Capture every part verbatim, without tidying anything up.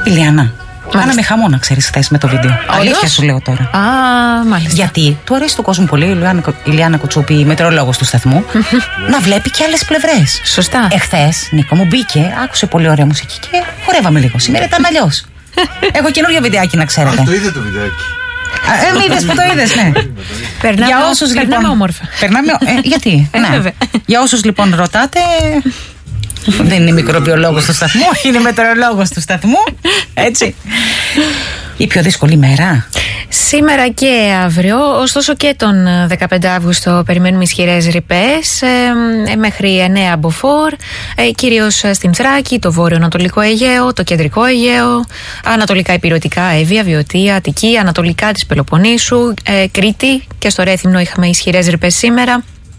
Ηλιάνα, κάναμε χαμό να ξέρεις χθες με το βίντεο. Αλήθεια σου λέω τώρα. Α, μάλιστα. Γιατί του αρέσει του κόσμου πολύ η Ηλιάνα Κοτσούπη, η μετεωρολόγος του σταθμού, να βλέπει και άλλες πλευρές. Σωστά. Εχθές, Νίκο μου μπήκε, άκουσε πολύ ωραία μουσική και χορεύαμε λίγο. Σήμερα ήταν αλλιώς. Έχω καινούργιο βιντεάκι να ξέρετε. Α, το είδε το βιντεάκι. Ε, με είδες που το είδες, ναι. Περνάμε, Για όσους, περνάμε λοιπόν, όμορφα. Περνάμε, ε, γιατί, ναι. Για όσους λοιπόν ρωτάτε, δεν είναι μικροβιολόγος του σταθμού, είναι μετεωρολόγος του σταθμού, έτσι. Η πιο δύσκολη μέρα. Σήμερα και αύριο, ωστόσο και τον δεκαπέντε Αυγούστου περιμένουμε ισχυρές ρηπές ε, μέχρι εννέα μποφόρ, ε, κυρίως στην Θράκη, το βόρειο-ανατολικό Αιγαίο, το κεντρικό Αιγαίο, ανατολικά υπηρετικά Εύβοια, Βιωτία, Αττική, ανατολικά της Πελοποννήσου, ε, Κρήτη και στο Ρέθυμνο είχαμε ισχυρές ρηπές σήμερα.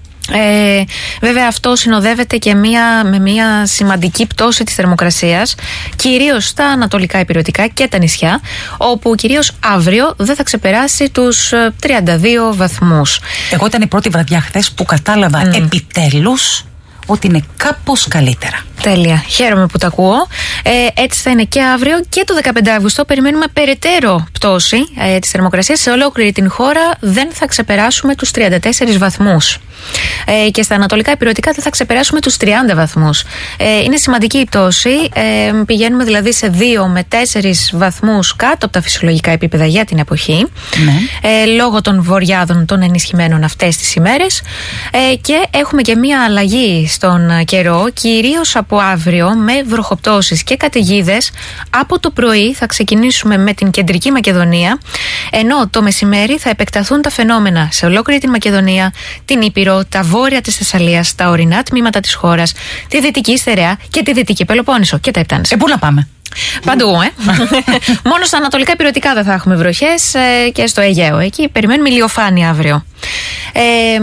Ε, βέβαια αυτό συνοδεύεται και μία, με μια σημαντική πτώση της θερμοκρασίας, κυρίως στα ανατολικά υπηρετικά και τα νησιά, όπου κυρίως αύριο δεν θα ξεπεράσει τους τριάντα δύο βαθμούς. Εγώ ήταν η πρώτη βραδιά χθες που κατάλαβα mm. επιτέλους ότι είναι κάπως καλύτερα. Τέλεια. Χαίρομαι που το ακούω. Ε, έτσι θα είναι και αύριο και το δεκαπέντε Αυγούστου. Περιμένουμε περαιτέρω πτώση ε, της θερμοκρασίας. Σε ολόκληρη την χώρα δεν θα ξεπεράσουμε τους τριάντα τέσσερις βαθμούς. Ε, και στα ανατολικά υπηρετικά δεν θα ξεπεράσουμε τους τριάντα βαθμούς. Ε, είναι σημαντική η πτώση. Ε, πηγαίνουμε δηλαδή σε δύο με τέσσερις βαθμούς κάτω από τα φυσιολογικά επίπεδα για την εποχή. Ναι. Ε, λόγω των βοριάδων των ενισχυμένων αυτές τις ημέρες. Ε, και έχουμε και μία αλλαγή στον καιρό, κυρίως από αύριο, με βροχοπτώσεις και καταιγίδες. Από το πρωί θα ξεκινήσουμε με την κεντρική Μακεδονία, ενώ το μεσημέρι θα επεκταθούν τα φαινόμενα σε ολόκληρη την Μακεδονία, την Ήπειρο, τα βόρεια της Θεσσαλίας, τα ορεινά τμήματα της χώρας, τη δυτική Στερεά και τη δυτική Πελοπόννησο και τα Επτάνησα. Ε, πού να πάμε? Παντού, ε. Μόνο στα ανατολικά υπηρετικά δεν θα έχουμε βροχές ε, και στο Αιγαίο. Εκεί περιμένουμε ηλιοφάνεια αύριο. Ε,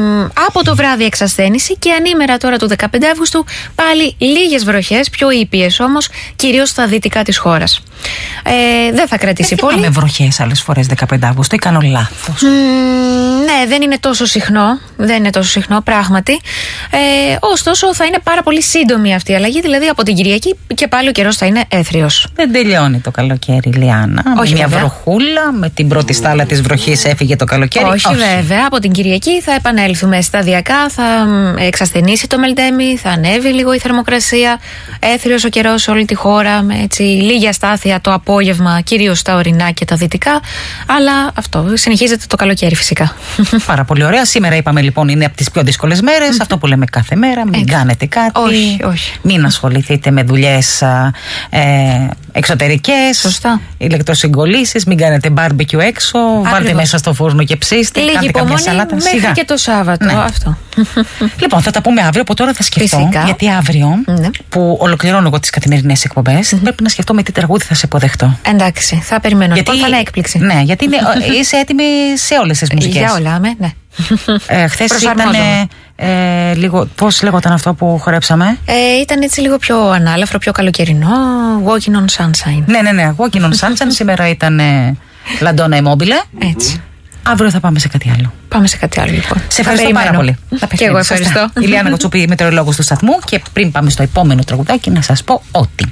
από το βράδυ εξασθένηση και ανήμερα τώρα του δεκαπέντε Αυγούστου πάλι λίγες βροχές, πιο ήπιες όμως, κυρίως στα δυτικά της χώρας. Ε, δεν θα κρατήσει δεν πολύ. Δεν βροχές άλλες φορές δεκαπέντε Αυγούστου ή κάνω λάθος? Mm, ναι, δεν είναι τόσο συχνό. Δεν είναι τόσο συχνό, πράγματι. Ε, ωστόσο, θα είναι πάρα πολύ σύντομη αυτή η αλλαγή. Δηλαδή, από την Κυριακή και πάλι ο καιρός θα είναι έθριος. Δεν τελειώνει το καλοκαίρι, Λιάννα. Όχι, μια βέβαια. βροχούλα, με την πρώτη στάλα της βροχής έφυγε το καλοκαίρι. Όχι, Όχι, βέβαια. Από την Κυριακή θα επανέλθουμε σταδιακά. Θα εξασθενήσει το Μελτέμι, θα ανέβει λίγο η θερμοκρασία. Έθριος ο καιρός σε όλη τη χώρα, με έτσι λίγη αστάθεια το απόγευμα, κυρίως στα ορεινά και τα δυτικά. Αλλά αυτό συνεχίζεται το καλοκαίρι, φυσικά. Πάρα πολύ ωραία. Σήμερα είπαμε λοιπόν είναι από τις πιο δύσκολες μέρες. Αυτό που λέμε κάθε μέρα. Μην έτσι. κάνετε κάτι. Όχι, όχι. Μην ασχοληθείτε με δουλειές ε, εξωτερικές. Σωστά. Ηλεκτροσυγκολήσεις. Μην κάνετε μπάρμπεκιου έξω. Ακριβώς. Βάλτε μέσα στο φούρνο και ψήστε. Λίγη κάντε καμιά σαλάτα. Μέχρι Σιγά. και το Σάββατο. Ναι. Αυτό. Λοιπόν, θα τα πούμε αύριο. Από τώρα θα σκεφτώ. Φυσικά. Γιατί αύριο ναι. που ολοκληρώνω εγώ τις καθημερινές εκπομπές, mm-hmm. πρέπει να σκεφτώ με τι τραγούδι θα σε υποδεχτώ. Εντάξει, θα περιμένω. Γιατί θα είναι έκπληξη. Ναι, γιατί είναι, είσαι έτοιμη σε όλες τις μουσικές. Για όλα, με, ναι. Ε, χθες ήταν ε, λίγο, πώς λέγονταν αυτό που χορέψαμε? Ε, ήταν έτσι λίγο πιο ανάλαφρο, πιο καλοκαιρινό. Walking on Sunshine. Ναι, ναι, ναι, Walking on Sunshine. Σήμερα ήταν ε, Λαντόνα Immobile. Έτσι. Αύριο θα πάμε σε κάτι άλλο. Πάμε σε κάτι άλλο, λοιπόν. Σε ευχαριστώ πάρα πολύ. Και εγώ ευχαριστώ. Η Ηλιάνα Κοτσούπη, μετεωρολόγος του σταθμού. Και πριν πάμε στο επόμενο τραγουδάκι, να σας πω ότι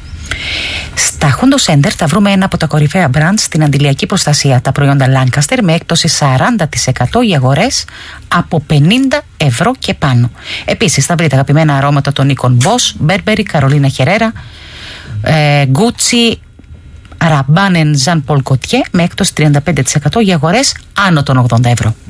στα Hundo Center θα βρούμε ένα από τα κορυφαία brands στην αντιλιακή προστασία. Τα προϊόντα Lancaster με έκπτωση σαράντα τοις εκατό για αγορές από πενήντα ευρώ και πάνω. Επίσης θα βρείτε αγαπημένα αρώματα των οίκων Boss, Burberry, Carolina Herrera, ε, Gucci, Rabanne, Jean Paul Gaultier με έκπτωση τριάντα πέντε τοις εκατό για αγορές άνω των ογδόντα ευρώ.